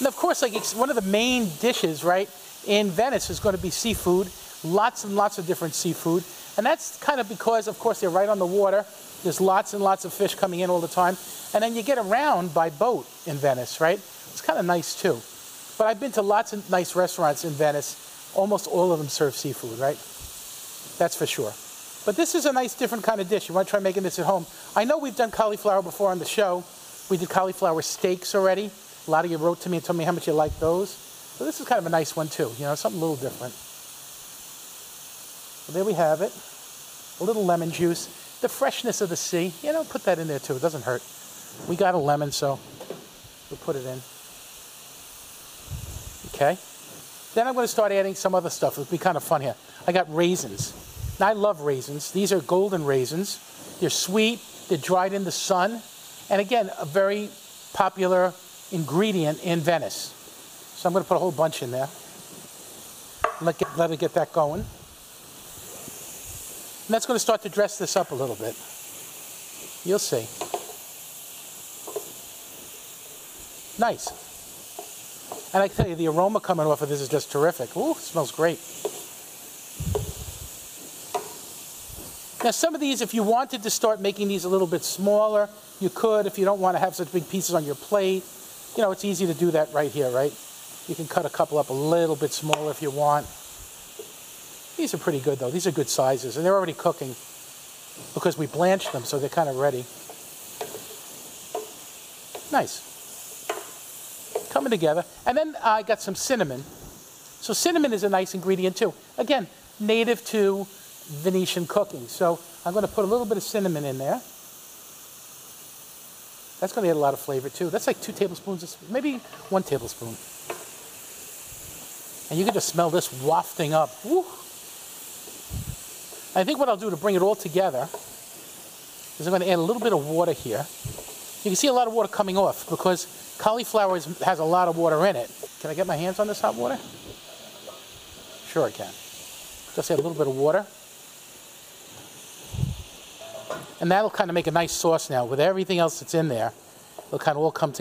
And of course, like it's one of the main dishes, right, in Venice is going to be seafood. Lots and lots of different seafood. And that's kind of because, of course, they're right on the water. There's lots and lots of fish coming in all the time. And then you get around by boat in Venice, right? It's kind of nice, too. But I've been to lots of nice restaurants in Venice. Almost all of them serve seafood, right? That's for sure. But this is a nice, different kind of dish. You want to try making this at home. I know we've done cauliflower before on the show. We did cauliflower steaks already. A lot of you wrote to me and told me how much you like those. So this is kind of a nice one, too. You know, something a little different. So there we have it. A little lemon juice. The freshness of the sea. You know, put that in there, too. It doesn't hurt. We got a lemon, so we'll put it in. Okay. Then I'm going to start adding some other stuff. It'll be kind of fun here. I got raisins. Now, I love raisins. These are golden raisins. They're sweet. They're dried in the sun. And again, a very popular ingredient in Venice. So I'm going to put a whole bunch in there. Let it get that going. And that's going to start to dress this up a little bit. You'll see. Nice. And I can tell you, the aroma coming off of this is just terrific. Ooh, it smells great. Now, some of these, if you wanted to start making these a little bit smaller, you could. If you don't want to have such big pieces on your plate, you know, it's easy to do that right here, right? You can cut a couple up a little bit smaller if you want. These are pretty good, though. These are good sizes, and they're already cooking because we blanched them, so they're kind of ready. Nice. Coming together. And then I got some cinnamon. So cinnamon is a nice ingredient, too. Again, native to Venetian cooking. So I'm going to put a little bit of cinnamon in there. That's going to add a lot of flavor, too. That's like 2 tablespoons, maybe 1 tablespoon. And you can just smell this wafting up. Woo. I think what I'll do to bring it all together is I'm going to add a little bit of water here. You can see a lot of water coming off because cauliflower has a lot of water in it. Can I get my hands on this hot water? Sure I can. Just add a little bit of water. And that'll kind of make a nice sauce now. With everything else that's in there, it'll kind of all come together.